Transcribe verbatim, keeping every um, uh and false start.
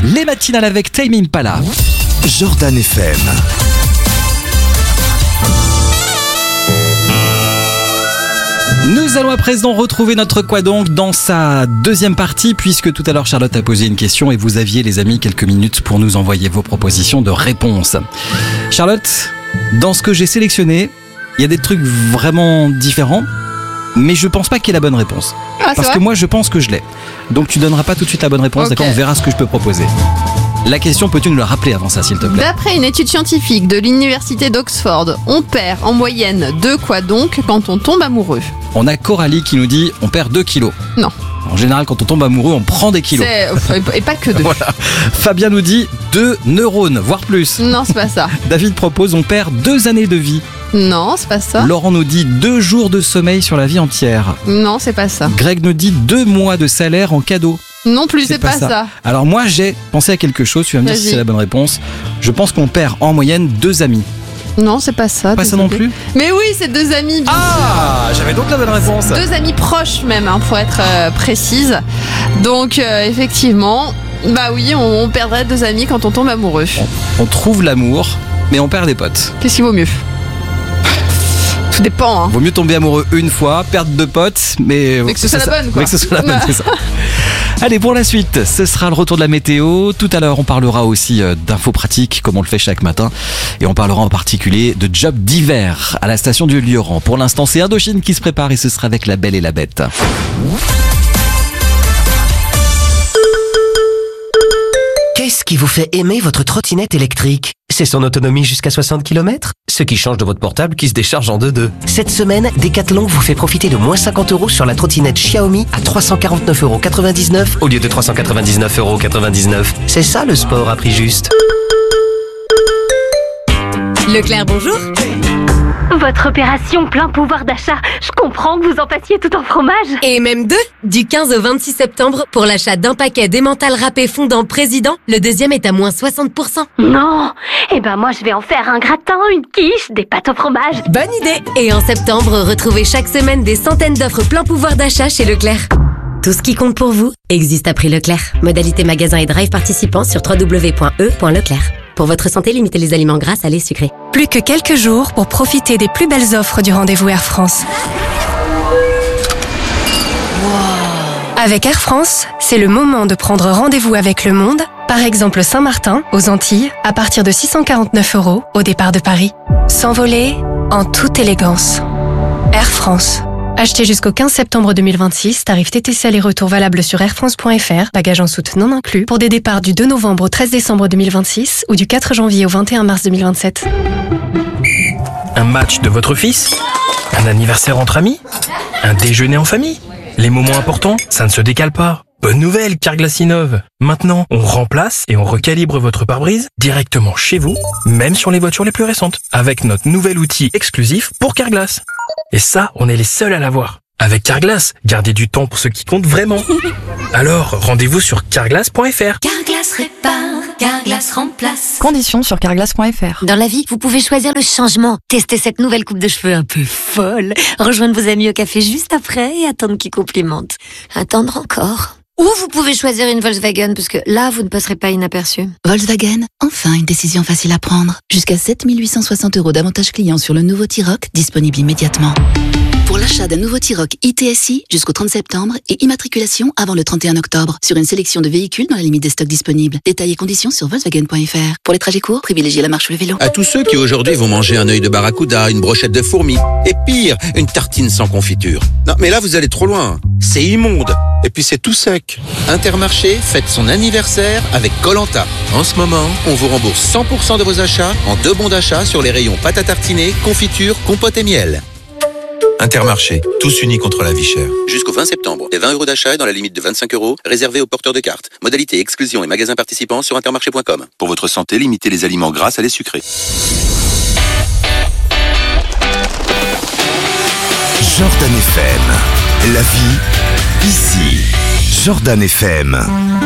Les matinales avec Tame Impala. Jordan F M. Nous allons à présent retrouver notre Quoi donc dans sa deuxième partie, puisque tout à l'heure Charlotte a posé une question et vous aviez, les amis, quelques minutes pour nous envoyer vos propositions de réponses. Charlotte, dans ce que j'ai sélectionné, il y a des trucs vraiment différents, mais je pense pas qu'il y ait la bonne réponse. Ah, Parce que moi je pense que je l'ai. Donc tu donneras pas tout de suite la bonne réponse, Okay. d'accord ? On verra ce que je peux proposer. La question, peux-tu nous la rappeler avant ça, s'il te plaît ? D'après une étude scientifique de l'université d'Oxford, on perd en moyenne deux quoi donc quand on tombe amoureux. On a Coralie qui nous dit on perd deux kilos. Non. En général, quand on tombe amoureux, on prend des kilos. C'est... Et pas que deux. Voilà. Fabien nous dit deux neurones, voire plus. Non, c'est pas ça. David propose on perd deux années de vie. Non, c'est pas ça. Laurent nous dit deux jours de sommeil sur la vie entière. Non, c'est pas ça. Greg nous dit deux mois de salaire en cadeau. Non plus, c'est, pas, ça. Alors moi, j'ai pensé à quelque chose, tu vas me dire Vas-y. si c'est la bonne réponse. Je pense qu'on perd en moyenne deux amis. Non, c'est pas ça. Pas ça désolé. non plus ? Mais oui, c'est deux amis. bien Ah, j'avais donc la bonne réponse. Deux amis proches même, hein, pour être euh, précise. Donc euh, effectivement, bah oui, on, on perdrait deux amis quand on tombe amoureux. On trouve l'amour, mais on perd des potes. Qu'est-ce qui vaut mieux ? Tout dépend, hein. Vaut mieux tomber amoureux une fois, perdre deux potes, mais... Mais que ce soit la bonne, quoi. Mais que ce soit la bonne, c'est ça. Allez, pour la suite, ce sera le retour de la météo. Tout à l'heure, on parlera aussi euh, d'infos pratiques, comme on le fait chaque matin. Et on parlera en particulier de job d'hiver à la station du Lioran. Pour l'instant, c'est Indochine qui se prépare et ce sera avec La Belle et la Bête. Qu'est-ce qui vous fait aimer votre trottinette électrique ? C'est son autonomie jusqu'à soixante kilomètres ? Ce qui change de votre portable qui se décharge en deux-deux. Cette semaine, Decathlon vous fait profiter de moins cinquante euros sur la trottinette Xiaomi à trois cent quarante-neuf euros quatre-vingt-dix-neuf au lieu de trois cent quatre-vingt-dix-neuf euros quatre-vingt-dix-neuf. C'est ça le sport à prix juste. Leclerc, bonjour. Votre opération plein pouvoir d'achat, je comprends que vous en passiez tout en fromage. Et même deux. Du quinze au vingt-six septembre, pour l'achat d'un paquet d'emmental râpé fondant président, le deuxième est à moins soixante pour cent. Non, eh ben moi je vais en faire un gratin, une quiche, des pâtes au fromage. Bonne idée. Et en septembre, retrouvez chaque semaine des centaines d'offres plein pouvoir d'achat chez Leclerc. Tout ce qui compte pour vous existe à prix Leclerc. Modalité magasin et drive participants sur w w w point e point leclerc. Pour votre santé, limitez les aliments gras, salés, sucrés. Plus que quelques jours pour profiter des plus belles offres du rendez-vous Air France. Avec Air France, c'est le moment de prendre rendez-vous avec le monde. Par exemple, Saint-Martin, aux Antilles, à partir de six cent quarante-neuf euros au départ de Paris. S'envoler en toute élégance. Air France. Acheté jusqu'au quinze septembre deux mille vingt-six, tarif T T C aller-retour valable sur airfrance point f r, bagages en soute non inclus, pour des départs du deux novembre au treize décembre deux mille vingt-six ou du quatre janvier au vingt et un mars deux mille vingt-sept. Un match de votre fils ? Un anniversaire entre amis ? Un déjeuner en famille ? Les moments importants, ça ne se décale pas. Bonne nouvelle, Carglass innove. Maintenant, on remplace et on recalibre votre pare-brise directement chez vous, même sur les voitures les plus récentes, avec notre nouvel outil exclusif pour Carglass. Et ça, on est les seuls à l'avoir. Avec Carglass, gardez du temps pour ce qui compte vraiment. Alors, rendez-vous sur carglass point f r. Carglass répare, Carglass remplace. Conditions sur carglass point f r. Dans la vie, vous pouvez choisir le changement. Testez cette nouvelle coupe de cheveux un peu folle. Rejoindre vos amis au café juste après et attendre qu'ils complimentent. Attendre encore. Ou vous pouvez choisir une Volkswagen, parce que là, vous ne passerez pas inaperçu. Volkswagen, enfin une décision facile à prendre. Jusqu'à sept mille huit cent soixante euros d'avantages clients sur le nouveau T-Roc, disponible immédiatement. Pour l'achat d'un nouveau T-Roc I T S I jusqu'au trente septembre et immatriculation avant le trente et un octobre sur une sélection de véhicules dans la limite des stocks disponibles. Détails et conditions sur volkswagen point f r. Pour les trajets courts, privilégiez la marche ou le vélo. À tous ceux qui aujourd'hui vont manger un œil de barracuda, une brochette de fourmis et pire, une tartine sans confiture. Non, mais là vous allez trop loin. C'est immonde. Et puis c'est tout sec. Intermarché fête son anniversaire avec Koh-Lanta. En ce moment, on vous rembourse cent pour cent de vos achats en deux bons d'achat sur les rayons pâte à tartiner, confiture, compote et miel. Intermarché, tous unis contre la vie chère. Jusqu'au vingt septembre, des vingt euros d'achat dans la limite de vingt-cinq euros, réservés aux porteurs de cartes. Modalité exclusion et magasins participants sur intermarché point com. Pour votre santé, limitez les aliments gras, salés, sucrés. Jordan F M. La vie, ici. Jordan F M.